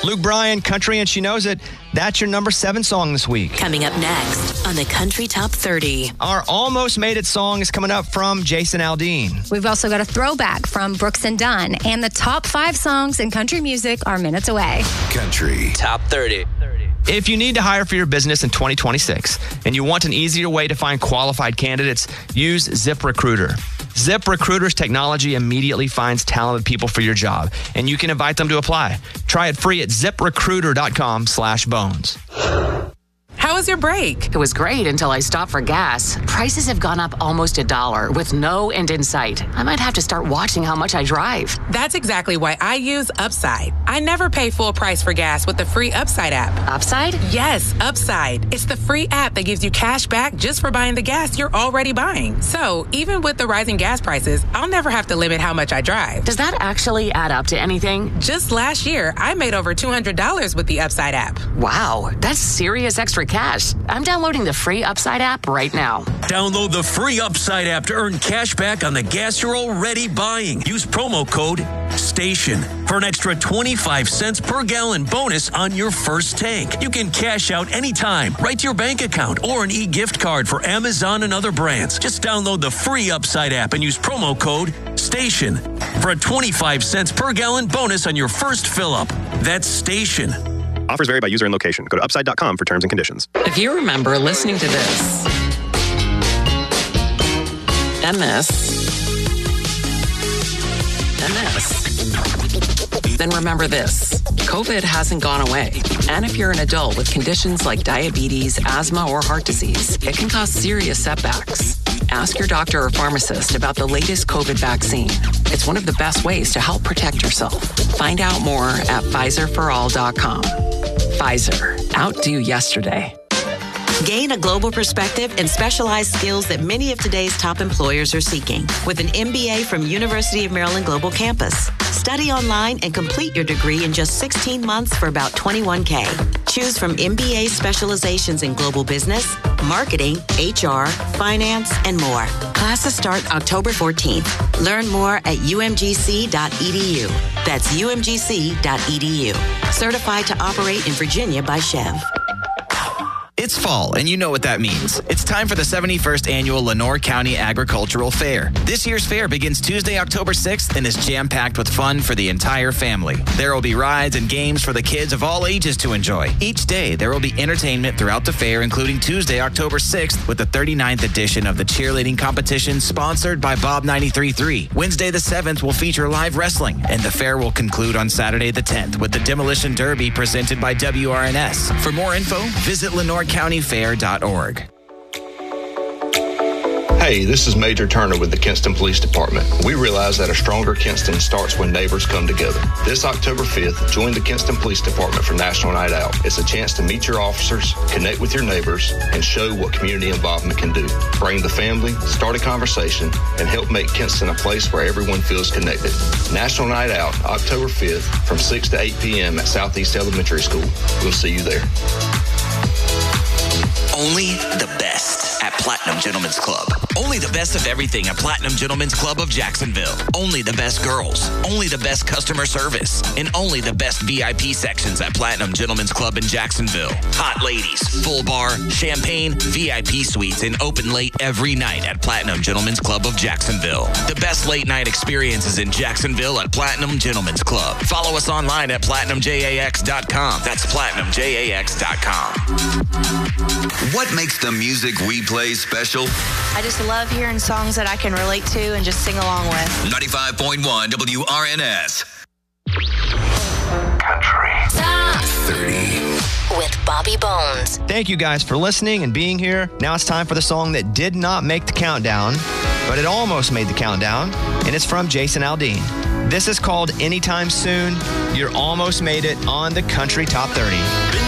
Luke Bryan, Country and She Knows It. That's your number 7 song this week. Coming up next on the Country Top 30. Our Almost Made It song is coming up from Jason Aldean. We've also got a throwback from Brooks and Dunn. And the top 5 songs in country music are minutes away. Country Top 30. If you need to hire for your business in 2026 and you want an easier way to find qualified candidates, use ZipRecruiter. ZipRecruiter's technology immediately finds talented people for your job, and you can invite them to apply. Try it free at ZipRecruiter.com/bones. How was your break? It was great until I stopped for gas. Prices have gone up almost $1 with no end in sight. I might have to start watching how much I drive. That's exactly why I use Upside. I never pay full price for gas with the free Upside app. Upside? Yes, Upside. It's the free app that gives you cash back just for buying the gas you're already buying. So even with the rising gas prices, I'll never have to limit how much I drive. Does that actually add up to anything? Just last year, I made over $200 with the Upside app. Wow, that's serious extra cash. I'm downloading the free Upside app right now. Download the free Upside app to earn cash back on the gas you're already buying. Use promo code STATION for an extra 25 cents per gallon bonus on your first tank. You can cash out anytime, right to your bank account, or an e-gift card for Amazon and other brands. Just download the free Upside app and use promo code STATION for a 25 cents per gallon bonus on your first fill-up. That's STATION. Offers vary by user and location. Go to upside.com for terms and conditions. If you remember listening to this and this and this, then remember this. COVID hasn't gone away. And if you're an adult with conditions like diabetes, asthma, or heart disease, it can cause serious setbacks. Ask your doctor or pharmacist about the latest COVID vaccine. It's one of the best ways to help protect yourself. Find out more at PfizerForAll.com. Pfizer. Outdo yesterday. Gain a global perspective and specialized skills that many of today's top employers are seeking with an MBA from University of Maryland Global Campus. Study online and complete your degree in just 16 months for about $21K. Choose from MBA specializations in global business, marketing, HR, finance, and more. Classes start October 14th. Learn more at umgc.edu. That's umgc.edu. Certified to operate in Virginia by Chev. It's fall, and you know what that means. It's time for the 71st Annual Lenoir County Agricultural Fair. This year's fair begins Tuesday, October 6th, and is jam-packed with fun for the entire family. There will be rides and games for the kids of all ages to enjoy. Each day, there will be entertainment throughout the fair, including Tuesday, October 6th, with the 39th edition of the cheerleading competition sponsored by Bob 93.3. Wednesday, the 7th, will feature live wrestling, and the fair will conclude on Saturday, the 10th, with the Demolition Derby presented by WRNS. For more info, visit LenoirCountyFair.org. Hey, this is Major Turner with the Kinston Police Department. We realize that a stronger Kinston starts when neighbors come together. This October 5th, join the Kinston Police Department for National Night Out. It's a chance to meet your officers, connect with your neighbors, and show what community involvement can do. Bring the family, start a conversation, and help make Kinston a place where everyone feels connected. National Night Out, October 5th, from 6 to 8 p.m. at Southeast Elementary School. We'll see you there. Only the best at Platinum Gentlemen's Club. Only the best of everything at Platinum Gentlemen's Club of Jacksonville. Only the best girls. Only the best customer service. And only the best VIP sections at Platinum Gentlemen's Club in Jacksonville. Hot ladies, full bar, champagne, VIP suites, and open late every night at Platinum Gentlemen's Club of Jacksonville. The best late night experiences in Jacksonville at Platinum Gentlemen's Club. Follow us online at PlatinumJAX.com. That's PlatinumJAX.com. What makes the music we play special? I just love hearing songs that I can relate to and just sing along with. 95.1 WRNS. Country Top 30 with Bobby Bones. Thank you guys for listening and being here. Now it's time for the song that did not make the countdown, but it almost made the countdown, and it's from Jason Aldean. This is called Anytime Soon. You're almost made it on the Country Top 30.